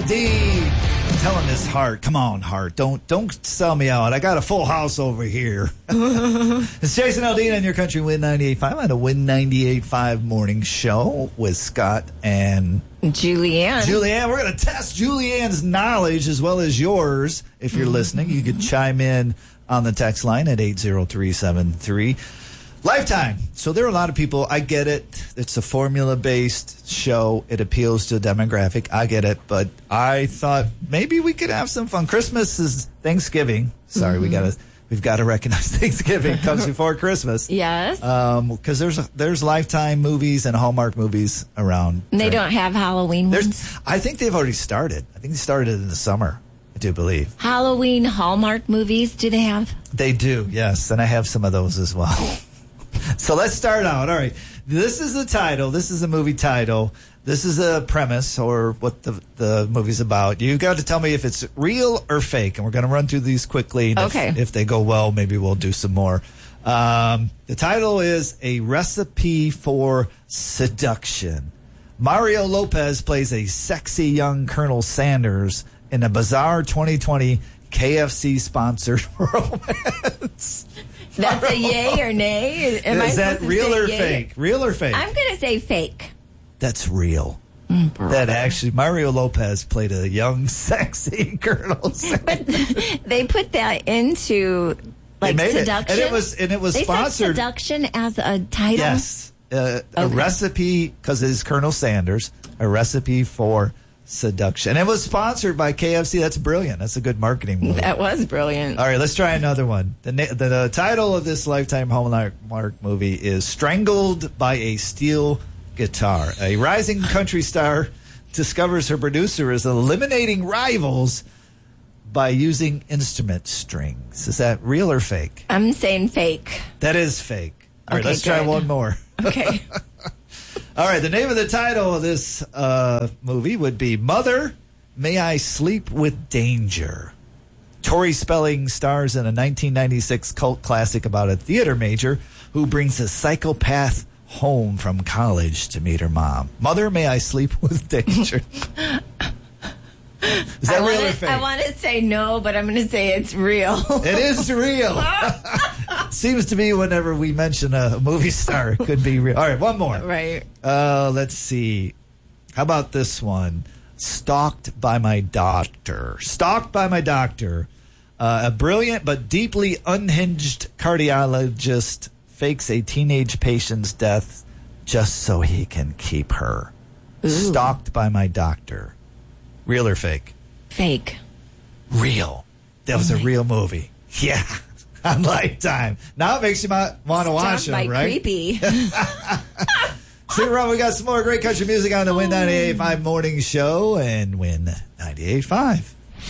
Aldean. Telling his heart, come on, heart, don't sell me out. I got a full house over here. It's Jason Aldean on your country Win 98.5 on a Win 98.5 morning show with Scott and Julianne. We're going to test Julianne's knowledge as well as yours. If you're listening, you could chime in on the text line at 80373. Lifetime. So there are a lot of people. I get it. It's a formula-based show. It appeals to a demographic. I get it. But I thought maybe we could have some fun. Christmas is Thanksgiving. Sorry, we've got to recognize Thanksgiving comes before Christmas. Yes. Because there's Lifetime movies and Hallmark movies around. And they don't have Halloween ones? I think they've already started. I think they started in the summer, I do believe. Halloween Hallmark movies, do they have? They do, yes. And I have some of those as well. So let's start out. All right. This is the title. This is the movie title. This is a premise or what the movie's about. You got to tell me if it's real or fake. And we're going to run through these quickly. And okay. If they go well, maybe we'll do some more. The title is A Recipe for Seduction. Mario Lopez plays a sexy young Colonel Sanders in a bizarre 2020 KFC-sponsored romance. That's a yay or nay? Is that real or fake? Real or fake? I'm going to say fake. That's real. That actually, Mario Lopez played a young, sexy Colonel Sanders. But they put that into seduction. And it was they sponsored. Seduction as a title. Yes, a recipe because it's Colonel Sanders. A recipe for seduction. And it was sponsored by KFC. That's brilliant. That's a good marketing move. That was brilliant. All right, let's try another one. The title of this Lifetime Hallmark movie is Strangled by a Steel Guitar. A rising country star discovers her producer is eliminating rivals by using instrument strings. Is that real or fake? I'm saying fake. That is fake. All right, let's try one more. Okay. All right, the name of the title of this movie would be Mother, May I Sleep with Danger. Tori Spelling stars in a 1996 cult classic about a theater major who brings a psychopath home from college to meet her mom. Mother, May I Sleep with Danger. Is that real or fake? I want to say no, but I'm going to say it's real. It is real. Seems to be whenever we mention a movie star, it could be real. All right, one more. Right. Let's see. How about this one? Stalked by My Doctor. Stalked by My Doctor. A brilliant but deeply unhinged cardiologist fakes a teenage patient's death just so he can keep her. Ooh. Stalked by My Doctor. Real or fake? Fake. Real. That was a real movie. Yeah. On Lifetime. Now it makes you want to watch them, right? Creepy. Stick around. We got some more great country music on the Win 98.5 morning show and Win 98.5.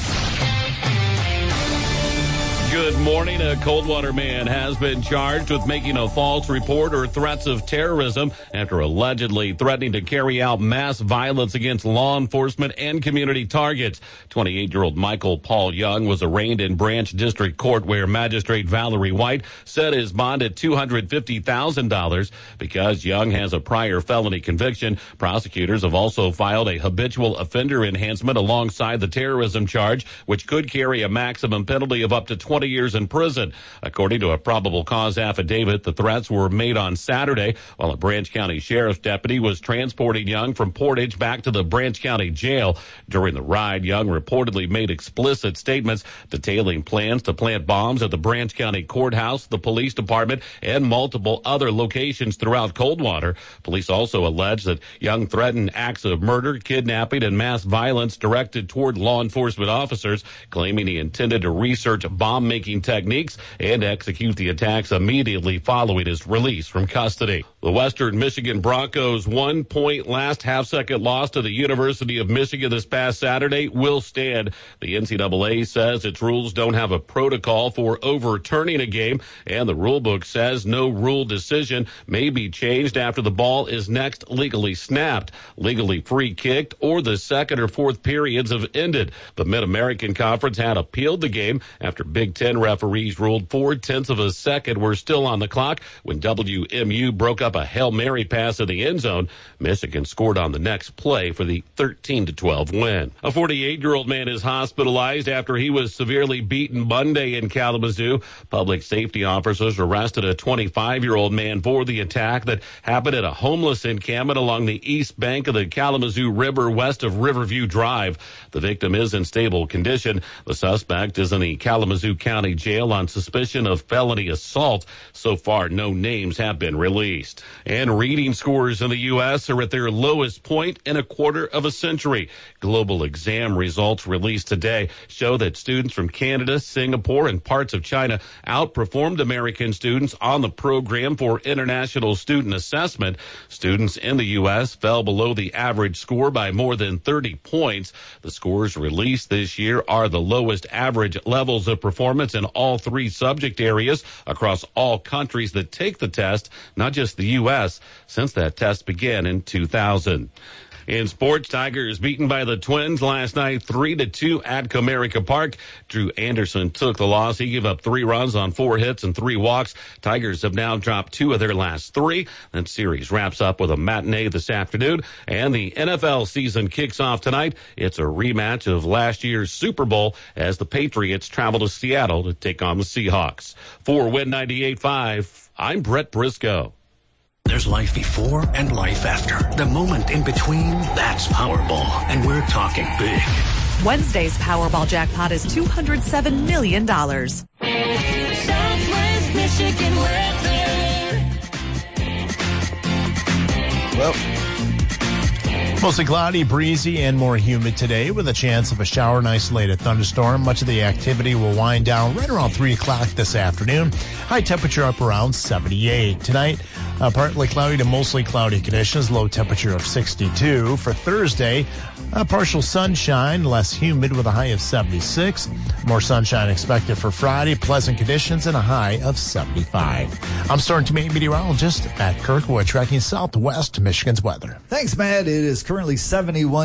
Good morning. A Coldwater man has been charged with making a false report or threats of terrorism after allegedly threatening to carry out mass violence against law enforcement and community targets. 28-year-old Michael Paul Young was arraigned in Branch District Court where Magistrate Valerie White set his bond at $250,000 because Young has a prior felony conviction. Prosecutors have also filed a habitual offender enhancement alongside the terrorism charge, which could carry a maximum penalty of up to 20 years in prison. According to a probable cause affidavit, the threats were made on Saturday while a Branch County Sheriff's deputy was transporting Young from Portage back to the Branch County Jail. During the ride, Young reportedly made explicit statements detailing plans to plant bombs at the Branch County Courthouse, the police department, and multiple other locations throughout Coldwater. Police also allege that Young threatened acts of murder, kidnapping, and mass violence directed toward law enforcement officers, claiming he intended to research bomb-making techniques and execute the attacks immediately following his release from custody. The Western Michigan Broncos' 1-point last half-second loss to the University of Michigan this past Saturday will stand. The NCAA says its rules don't have a protocol for overturning a game, and the rulebook says no rule decision may be changed after the ball is next legally snapped, legally free-kicked, or the second or fourth periods have ended. The Mid-American Conference had appealed the game after Big Ten 10 referees ruled 4/10 of a second were still on the clock when WMU broke up a Hail Mary pass in the end zone. Michigan scored on the next play for the 13-12 win. A 48-year-old man is hospitalized after he was severely beaten Monday in Kalamazoo. Public safety officers arrested a 25-year-old man for the attack that happened at a homeless encampment along the east bank of the Kalamazoo River west of Riverview Drive. The victim is in stable condition. The suspect is in the Kalamazoo County Jail on suspicion of felony assault. So far, no names have been released. And reading scores in the U.S. are at their lowest point in a quarter of a century. Global exam results released today show that students from Canada, Singapore, and parts of China outperformed American students on the program for international student assessment. Students in the U.S. fell below the average score by more than 30 points. The scores released this year are the lowest average levels of performance in all three subject areas across all countries that take the test, not just the U.S., since that test began in 2000. In sports, Tigers beaten by the Twins last night 3-2 at Comerica Park. Drew Anderson took the loss. He gave up 3 runs on 4 hits and 3 walks. Tigers have now dropped 2 of their last 3. That series wraps up with a matinee this afternoon, and the NFL season kicks off tonight. It's a rematch of last year's Super Bowl as the Patriots travel to Seattle to take on the Seahawks. For Win 98.5, I'm Brett Briscoe. There's life before and life after. The moment in between, that's Powerball. And we're talking big. Wednesday's Powerball jackpot is $207 million. Southwest Michigan weather. Well, mostly cloudy, breezy, and more humid today with a chance of a shower and isolated thunderstorm. Much of the activity will wind down right around 3 o'clock this afternoon. High temperature up around 78. Tonight, partly cloudy to mostly cloudy conditions, low temperature of 62. For Thursday, partial sunshine, less humid with a high of 76. More sunshine expected for Friday, pleasant conditions, and a high of 75. I'm Storm Team 8 meteorologist Matt Kirkwood, tracking Southwest Michigan's weather. Thanks, Matt. It is currently 71